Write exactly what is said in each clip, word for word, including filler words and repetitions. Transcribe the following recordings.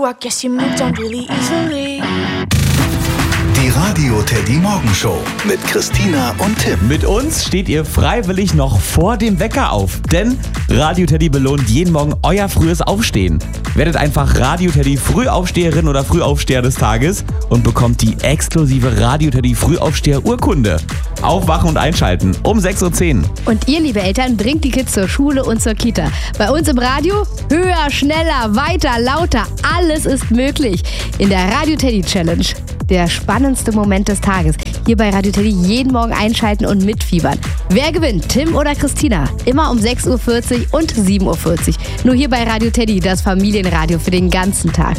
I guess you moved on really easily. Die Radio Teddy Morgenshow mit Christina und Tim. Mit uns steht ihr freiwillig noch vor dem Wecker auf, denn Radio Teddy belohnt jeden Morgen euer frühes Aufstehen. Werdet einfach Radio Teddy Frühaufsteherin oder Frühaufsteher des Tages und bekommt die exklusive Radio Teddy Frühaufsteher Urkunde. Aufwachen und einschalten um sechs Uhr zehn. Und ihr, liebe Eltern, bringt die Kids zur Schule und zur Kita. Bei uns im Radio höher, schneller, weiter, lauter. Alles ist möglich in der Radio Teddy Challenge. Der spannendste Moment des Tages. Hier bei Radio Teddy jeden Morgen einschalten und mitfiebern. Wer gewinnt, Tim oder Christina? Immer um sechs Uhr vierzig und sieben Uhr vierzig. Nur hier bei Radio Teddy, das Familienradio für den ganzen Tag.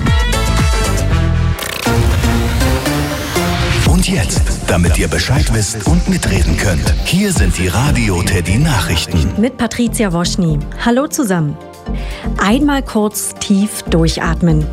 Und jetzt, damit ihr Bescheid wisst und mitreden könnt, hier sind die Radio Teddy Nachrichten. Mit Patricia Woschny. Hallo zusammen. Einmal kurz tief durchatmen.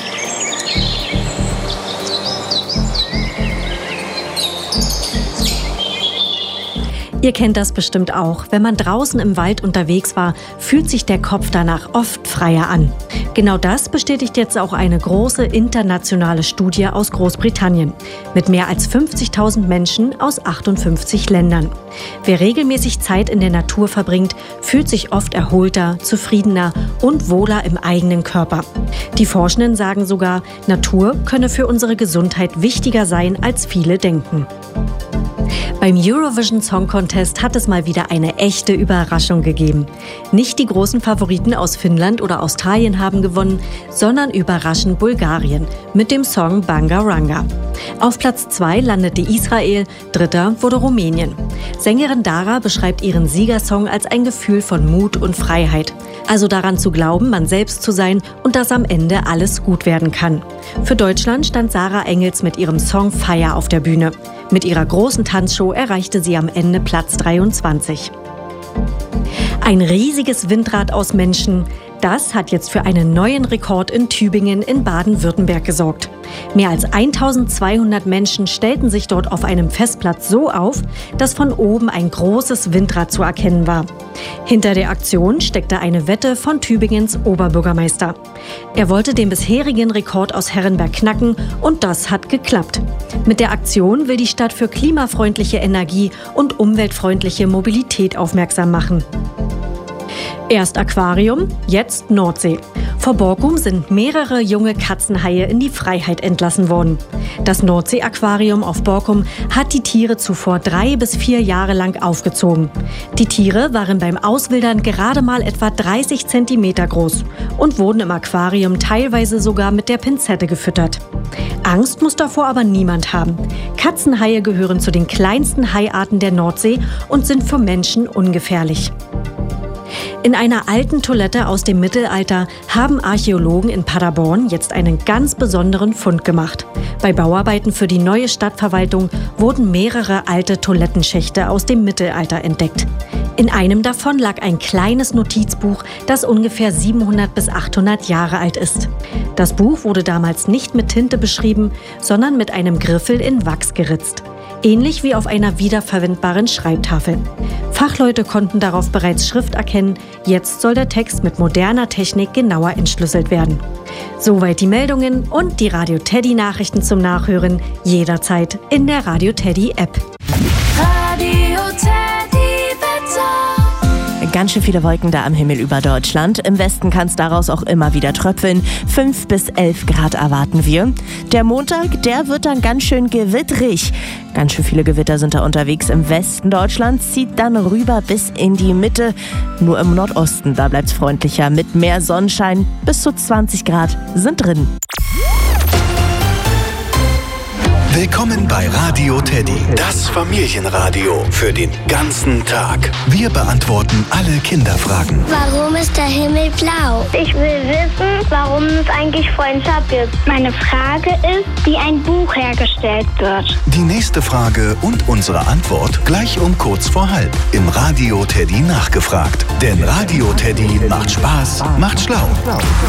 Ihr kennt das bestimmt auch. Wenn man draußen im Wald unterwegs war, fühlt sich der Kopf danach oft freier an. Genau das bestätigt jetzt auch eine große internationale Studie aus Großbritannien mit mehr als fünfzigtausend Menschen aus achtundfünfzig Ländern. Wer regelmäßig Zeit in der Natur verbringt, fühlt sich oft erholter, zufriedener und wohler im eigenen Körper. Die Forschenden sagen sogar, Natur könne für unsere Gesundheit wichtiger sein, als viele denken. Beim Eurovision Song Contest hat es mal wieder eine echte Überraschung gegeben. Nicht die großen Favoriten aus Finnland oder Australien haben gewonnen, sondern überraschend Bulgarien mit dem Song Bangaranga. Auf Platz zwei landete Israel, dritter wurde Rumänien. Sängerin Dara beschreibt ihren Siegersong als ein Gefühl von Mut und Freiheit. Also daran zu glauben, man selbst zu sein und dass am Ende alles gut werden kann. Für Deutschland stand Sarah Engels mit ihrem Song Feier auf der Bühne. Mit ihrer großen Tanzshow erreichte sie am Ende Platz dreiundzwanzig. Ein riesiges Windrad aus Menschen, das hat jetzt für einen neuen Rekord in Tübingen in Baden-Württemberg gesorgt. Mehr als eintausendzweihundert Menschen stellten sich dort auf einem Festplatz so auf, dass von oben ein großes Windrad zu erkennen war. Hinter der Aktion steckte eine Wette von Tübingens Oberbürgermeister. Er wollte den bisherigen Rekord aus Herrenberg knacken und das hat geklappt. Mit der Aktion will die Stadt für klimafreundliche Energie und umweltfreundliche Mobilität aufmerksam machen. Erst Aquarium, jetzt Nordsee. Vor Borkum sind mehrere junge Katzenhaie in die Freiheit entlassen worden. Das Nordsee-Aquarium auf Borkum hat die Tiere zuvor drei bis vier Jahre lang aufgezogen. Die Tiere waren beim Auswildern gerade mal etwa dreißig Zentimeter groß und wurden im Aquarium teilweise sogar mit der Pinzette gefüttert. Angst muss davor aber niemand haben. Katzenhaie gehören zu den kleinsten Haiarten der Nordsee und sind für Menschen ungefährlich. In einer alten Toilette aus dem Mittelalter haben Archäologen in Paderborn jetzt einen ganz besonderen Fund gemacht. Bei Bauarbeiten für die neue Stadtverwaltung wurden mehrere alte Toilettenschächte aus dem Mittelalter entdeckt. In einem davon lag ein kleines Notizbuch, das ungefähr siebenhundert bis achthundert Jahre alt ist. Das Buch wurde damals nicht mit Tinte beschrieben, sondern mit einem Griffel in Wachs geritzt. Ähnlich wie auf einer wiederverwendbaren Schreibtafel. Fachleute konnten darauf bereits Schrift erkennen, jetzt soll der Text mit moderner Technik genauer entschlüsselt werden. Soweit die Meldungen und die Radio Teddy Nachrichten zum Nachhören jederzeit in der Radio Teddy App. Radio Teddy Wetter. Ganz schön viele Wolken da am Himmel über Deutschland. Im Westen kann es daraus auch immer wieder tröpfeln. fünf bis elf Grad erwarten wir. Der Montag, der wird dann ganz schön gewitterig. Ganz schön viele Gewitter sind da unterwegs im Westen Deutschlands, zieht dann rüber bis in die Mitte. Nur im Nordosten, da bleibt es freundlicher mit mehr Sonnenschein. Bis zu zwanzig Grad sind drin. Willkommen bei Radio Teddy, das Familienradio für den ganzen Tag. Wir beantworten alle Kinderfragen. Warum ist der Himmel blau? Ich will wissen, warum es eigentlich Freundschaft gibt. Meine Frage ist, wie ein Buch hergestellt wird. Die nächste Frage und unsere Antwort gleich um kurz vor halb im Radio Teddy nachgefragt. Denn Radio Teddy macht Spaß, macht schlau.